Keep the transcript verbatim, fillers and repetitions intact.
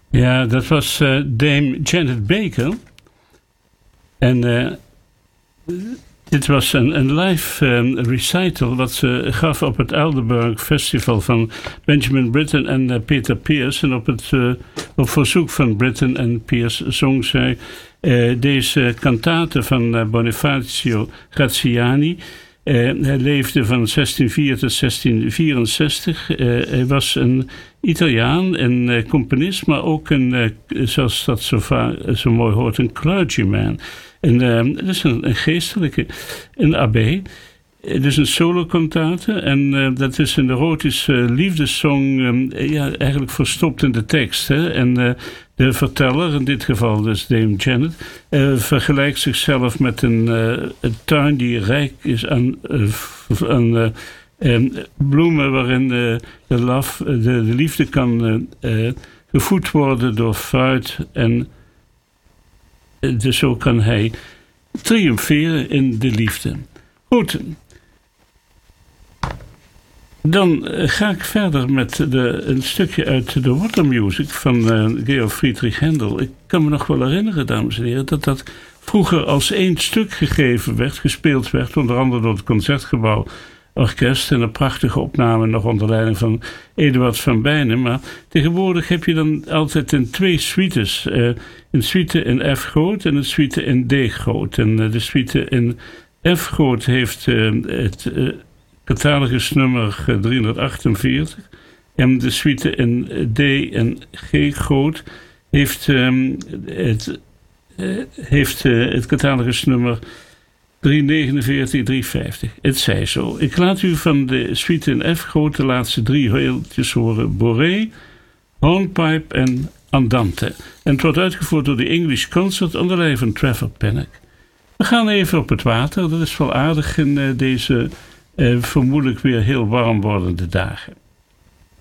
Ja, dat was uh, Dame Janet Baker. En uh, dit was een, een live um, recital wat ze gaf op het Aldeburgh Festival van Benjamin Britten en uh, Peter Pears. En op, het, uh, op verzoek van Britten en Pears zong zij uh, deze kantate van uh, Bonifacio Graziani. Uh, hij leefde van zestienhonderdvier tot zestienhonderdvierenzestig. Uh, hij was een Italiaan, een uh, componist, maar ook een, uh, zoals dat zo, vaak, zo mooi hoort, een clergyman. En, uh, dat is een, een geestelijke, een abbé. Dus een solo-kantate. En uh, dat is een erotische uh, liefdessong, um, ja, eigenlijk verstopt in de tekst. Hè? En uh, de verteller, in dit geval dus Dame Janet, uh, vergelijkt zichzelf met een, uh, een tuin die rijk is aan, uh, aan uh, um, bloemen waarin uh, de, love, de, de liefde kan uh, uh, gevoed worden door fruit. En uh, dus zo kan hij triomferen in de liefde. Goed. Dan ga ik verder met de, een stukje uit de Water Music van uh, Georg Friedrich Händel. Ik kan me nog wel herinneren, dames en heren, dat dat vroeger als één stuk gegeven werd, gespeeld werd, onder andere door het Concertgebouw Orkest en een prachtige opname nog onder leiding van Eduard van Bijnen. Maar tegenwoordig heb je dan altijd in twee suites. Uh, een suite in F groot en een suite in D groot. En uh, de suite in F groot heeft uh, het uh, catalogusnummer driehonderdachtenveertig. En de suite in D en G groot heeft, um, het, uh, heeft uh, het catalogusnummer driehonderdnegenenveertig, driehonderdvijftig. Het zij zo. Ik laat u van de suite in F groot de laatste drie heeltjes horen. Boré, Hornpipe en Andante. En het wordt uitgevoerd door de English Concert onder leiding van Trevor Pinnock. We gaan even op het water. Dat is wel aardig in uh, deze uh, vermoedelijk weer heel warm wordende dagen.